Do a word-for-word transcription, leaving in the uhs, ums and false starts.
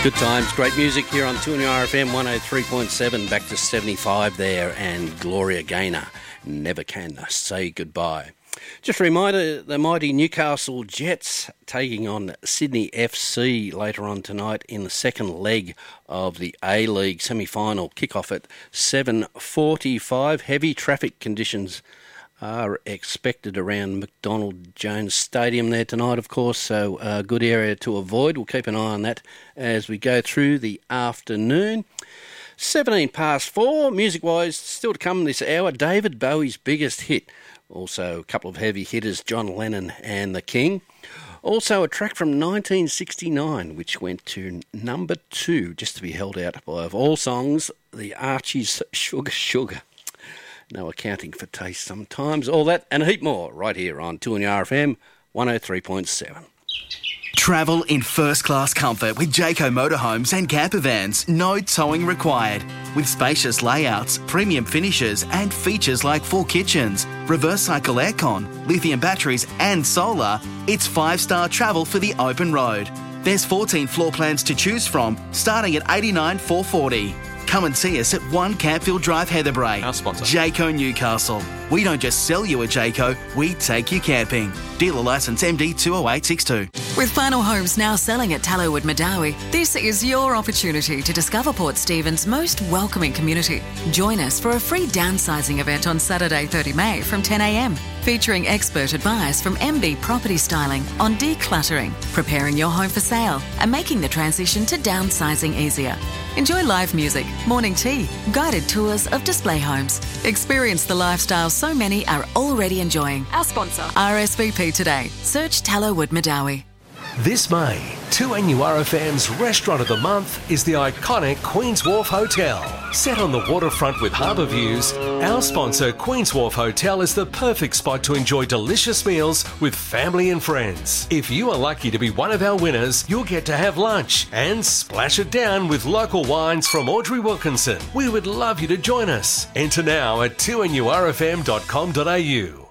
Good times, great music here on two N U R F M one oh three point seven, back to seventy-five there, and Gloria Gaynor, Never Can Say Goodbye. Just a reminder, the mighty Newcastle Jets taking on Sydney F C later on tonight in the second leg of the A-League semi-final. Kick-off at seven forty-five. Heavy traffic conditions are expected around McDonald Jones Stadium there tonight, of course, so a good area to avoid. We'll keep an eye on that as we go through the afternoon. seventeen past four, music-wise, still to come this hour, David Bowie's biggest hit. Also a couple of heavy hitters, John Lennon and The King. Also a track from nineteen sixty-nine, which went to number two, just to be held out by, of all songs, the Archies' Sugar Sugar. No accounting for taste sometimes. All that and a heap more right here on two N U R F M one oh three point seven. Travel in first-class comfort with Jayco motorhomes and camper vans. No towing required. With spacious layouts, premium finishes and features like full kitchens, reverse cycle aircon, lithium batteries and solar, it's five-star travel for the open road. There's fourteen floor plans to choose from, starting at eighty-nine thousand four hundred forty. Come and see us at one Campfield Drive, Heatherbrae. Our sponsor. Jayco Newcastle. We don't just sell you a Jayco, we take you camping. Dealer licence M D two oh eight six two. With final homes now selling at Tallowood Madawi, this is your opportunity to discover Port Stephens' most welcoming community. Join us for a free downsizing event on Saturday, the thirtieth of May from ten a m, featuring expert advice from M B Property Styling on decluttering, preparing your home for sale, and making the transition to downsizing easier. Enjoy live music, morning tea, guided tours of display homes. Experience the lifestyle so many are already enjoying. Our sponsor. R S V P today. Search Tallowood Madawi. This May, two N U R F M's Restaurant of the Month is the iconic Queen's Wharf Hotel. Set on the waterfront with harbour views, our sponsor Queen's Wharf Hotel is the perfect spot to enjoy delicious meals with family and friends. If you are lucky to be one of our winners, you'll get to have lunch and splash it down with local wines from Audrey Wilkinson. We would love you to join us. Enter now at two N U R F M dot com dot a u.